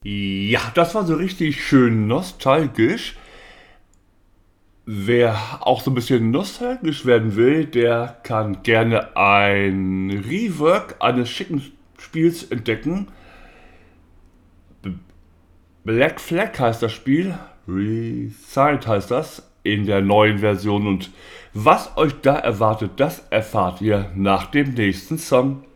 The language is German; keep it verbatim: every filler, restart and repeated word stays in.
Ja, das war so richtig schön nostalgisch. Wer auch so ein bisschen nostalgisch werden will, der kann gerne ein Rework eines schicken Spiels entdecken. Black Flag heißt das Spiel, Resigned heißt das in der neuen Version, und was euch da erwartet, das erfahrt ihr nach dem nächsten Song.